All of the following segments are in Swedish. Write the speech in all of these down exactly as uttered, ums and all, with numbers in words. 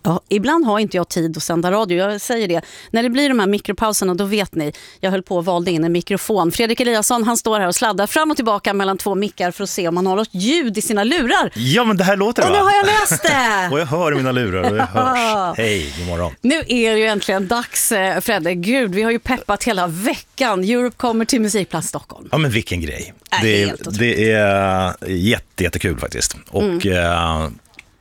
Ja, ibland har inte jag tid att sända radio, jag säger det. När det blir de här mikropauserna, då vet ni, jag höll på att valde in en mikrofon. Fredrik Eliasson, han står här och sladdar fram och tillbaka mellan två mickar för att se om han har något ljud i sina lurar. Ja, men det här låter det, och va? nu har jag läst det! Och jag hör mina lurar och det hörs. Hej, god morgon. Nu är det ju äntligen dags, Fredde. Gud, vi har ju peppat hela veckan. Europe kommer till Musikplats Stockholm. Ja, men vilken grej. Äh, det, är, det är jätte, jättekul faktiskt. Och... Mm. Uh,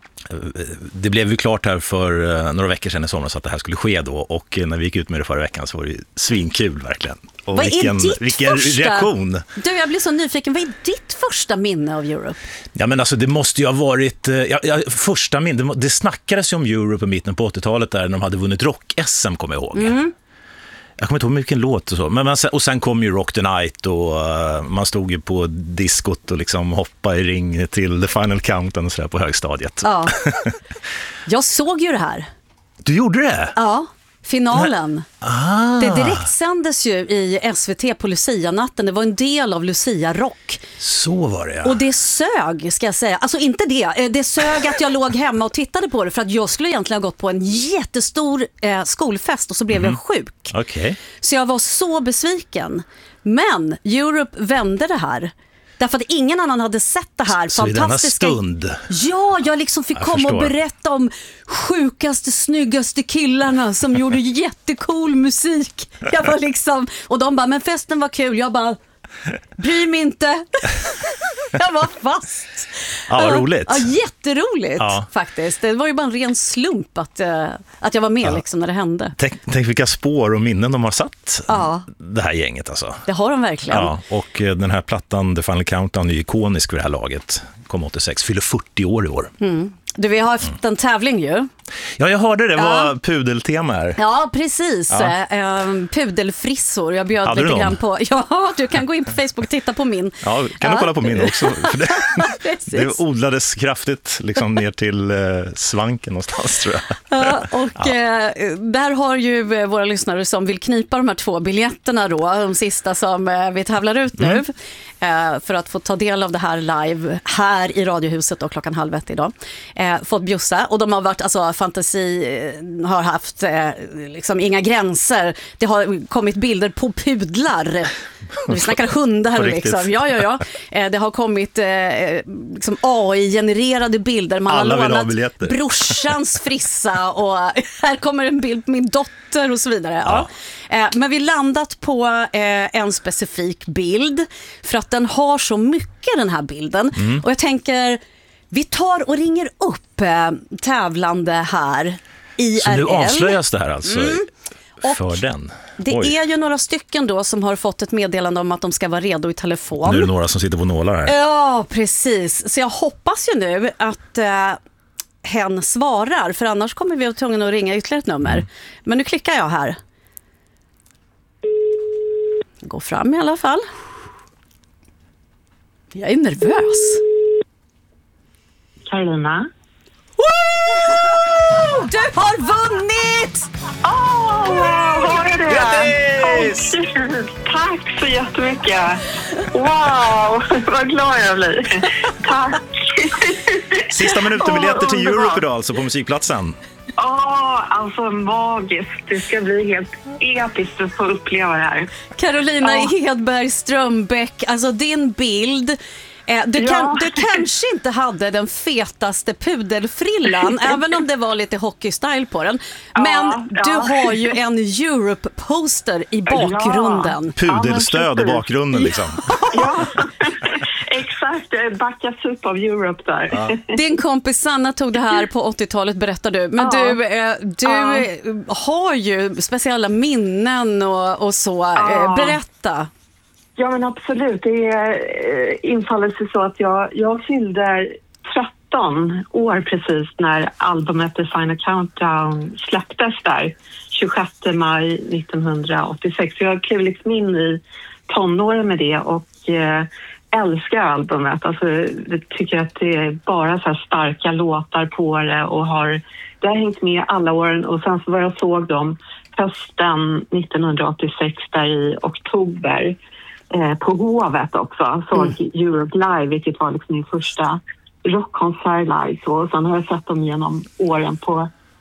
det blev ju klart här för några veckor sedan i somras att det här skulle ske då, och när vi gick ut med det förra veckan så var det ju svinkul verkligen. Och vad vilken, är ditt vilken första? reaktion. Du, jag blir så nyfiken. Vad är ditt första minne av Europe? Ja, men alltså det måste ju ha varit ja, ja, första minne, det, det snackades ju om Europe i mitten på åttiotalet där när de hade vunnit rock-S M, kommer jag ihåg. Mm. Jag kommer inte ihåg vilken låt och så. Men man, och sen kom ju Rock the Night och uh, man stod ju på diskot och liksom hoppa i ring till The Final Countdown och så där på högstadiet. Ja. Jag såg ju det här. Du gjorde det? Ja, finalen. Ah. Det direkt sändes ju i S V T på Lucia-natten. Det var en del av Lucia-rock. Så var det, ja. Och det sög, ska jag säga. Alltså inte det. Det sög att jag låg hemma och tittade på det. För att jag skulle egentligen ha gått på en jättestor eh, skolfest. Och så blev mm. jag sjuk. Okay. Så jag var så besviken. Men Europe vände det här. Därför att ingen annan hade sett det här så fantastiska... i denna stund. Ja, jag liksom fick jag komma förstår. och berätta om sjukaste, snyggaste killarna som gjorde jättecool musik. Jag var liksom... Och de bara, men festen var kul. Jag bara, bry mig inte. Jag var fast. Ja, vad roligt. Ja, jätteroligt ja. faktiskt. Det var ju bara en ren slump att, uh, att jag var med ja. liksom när det hände. Tänk, tänk vilka spår och minnen de har satt, ja. det här gänget alltså. Det har de verkligen. Ja, och den här plattan, The Final Countdown, är ikonisk för det här laget. Kom åttiosex, fyller fyrtio år i år. Mm. Du, vi har haft en tävling ju. Ja, jag hörde det var ja. pudeltema här. Ja, precis. Ja. Ehm, pudelfrissor. Jag bjöd Hade lite du grann på... Ja, du kan gå in på Facebook och titta på min. Ja, kan ja. du kolla på min också? För det, det odlades kraftigt liksom ner till eh, svanken någonstans, tror jag. Ja, och ja. Eh, där har ju våra lyssnare som vill knipa de här två biljetterna då, de sista som eh, vi tävlar ut nu, mm. eh, för att få ta del av det här live här i Radiohuset då, klockan halv ett idag. Eh, fått bjussa, och de har varit, alltså fantasi eh, har haft eh, liksom inga gränser. Det har kommit bilder på pudlar. Vi snackar hundar liksom. Ja, ja, ja. Eh, det har kommit eh, liksom A I-genererade bilder. Man Alla har lånat brorsans frissa och här kommer en bild på min dotter och så vidare. Ja. Ja. Eh, men vi landat på eh, en specifik bild för att den har så mycket, den här bilden. Mm. Och jag tänker, vi tar och ringer upp eh, tävlande här i så R L. nu avslöjas det här alltså mm. för och den. det Oj. är ju några stycken då som har fått ett meddelande om att de ska vara redo i telefon. Nu är det några som sitter på nålar här. Ja, precis. Så jag hoppas ju nu att eh, hen svarar, för annars kommer vi att tvungna att ringa ytterligare ett nummer. Mm. Men nu klickar jag här. Gå fram i alla fall. Jag är nervös. Carolina. Woo! Du har vunnit! Åh, oh, vad är det? Grattis! Oh, tack så jättemycket. Wow, vad glad jag blir. Tack. Sista minuten biljetter till Europe idag alltså på Musikplatsen. Ja, oh, alltså magiskt. Det ska bli helt episkt att få uppleva det här. Carolina oh. Hedberg Strömbäck, alltså din bild... Du, kan, ja. du kanske inte hade den fetaste pudelfrillan, även om det var lite hockeystyle på den. Men ja, ja. du har ju en Europe-poster i bakgrunden. Ja. Pudelstöd i bakgrunden liksom. Ja, exakt. Backas upp av Europe där. Ja. Din kompis Sanna tog det här på åttiotalet, berättar du. Men ja. du, du ja. har ju speciella minnen och, och så. Ja. Berätta. Ja, men absolut. Det eh, infaller sig så att jag, jag fyllde tretton år precis när albumet The Final Countdown släpptes där tjugosjätte maj nittonhundraåttiosex. Så jag klev liksom in i tonåren med det och eh, älskar albumet. Alltså, jag tycker att det är bara så här starka låtar på det och har, det har hängt med alla åren. Och sen så var jag såg dem hösten nittonhundraåttiosex där i oktober. På Hovet också, såg mm. Europe live, vilket var liksom min första rockkonsert live. Så, och sen har jag sett dem genom åren på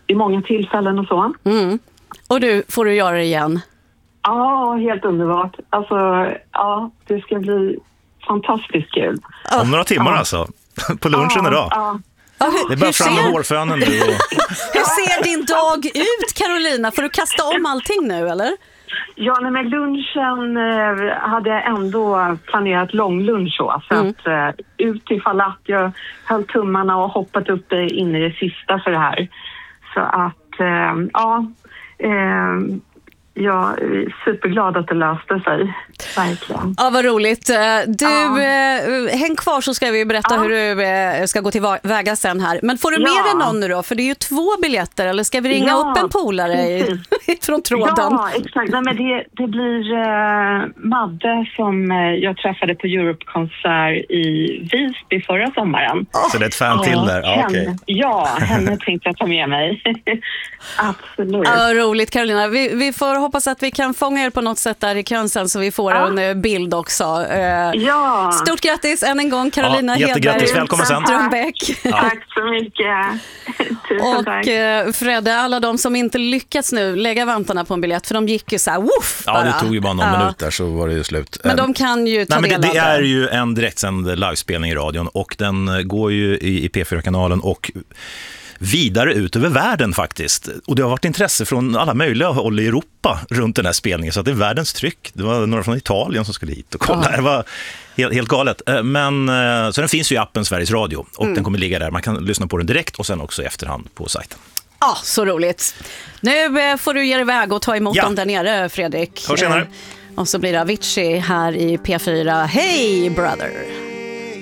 i många tillfällen och så. Mm. Och du, får du göra det igen? Ja, helt underbart. Alltså, ja, det ska bli fantastiskt kul. Om några timmar ja. alltså, på lunchen ja, idag. Ja. Ja, hur, det är bara hur fram med ser, hårfönen nu. Och... hur ser din dag ut, Carolina? Får du kasta om allting nu, eller? Ja, nej, men lunchen eh, hade jag ändå planerat långlunch så. Så Mm. att eh, ut ifall att jag höll tummarna och hoppat upp in i det sista för det här. Så att, eh, ja... Eh, Jag är superglad att det löste sig, verkligen. Ja, vad roligt. Du, Ja. eh, häng kvar så ska vi berätta Ja. hur du eh, ska gå till väga sen här. Men får du Ja. med dig någon nu då? För det är ju två biljetter, eller ska vi ringa Ja, upp en polare i, från tråden? Ja, exakt. Nej, men det, det blir eh, Madde som eh, jag träffade på Europe-konsert i Visby förra sommaren. Så det är ett fan till där? Ja, henne, okej. ja, henne tänkte jag ta med mig. Absolut. Ja, roligt, Carolina. Vi, vi får hoppas att vi kan fånga er på något sätt där i kön sen, så vi får Ja. en eh, bild också. Eh, Ja. Stort grattis än en gång, Carolina Ja, jättegrattis. Hedberg. Välkommen sen. Strömbäck. Tack så mycket. Tusen tack. Och eh, Fredde, alla de som inte lyckats nu lägga vantarna på en biljett, för de gick ju så här, woof, Ja, bara. det tog ju bara någon Ja. minut där så var det ju slut. Men de kan ju ta Nej, men del det, av det är ju en direktsänd livespelning i radion och den går ju i, i P fyra-kanalen och vidare ut över världen faktiskt. Och det har varit intresse från alla möjliga håll i Europa runt den här spelningen, så att det är världens tryck. Det var några från Italien som skulle hit och kolla. Ja. Det var helt, helt galet. Men, så den finns ju i appen Sveriges Radio och Mm. den kommer ligga där. Man kan lyssna på den direkt och sen också i efterhand på sajten. Ja, så roligt. Nu eh, får du ge dig iväg och ta emot Ja. dem där nere, Fredrik. Hörs senare. Eh, Och så blir det Avicii här i P fyra. Hey brother!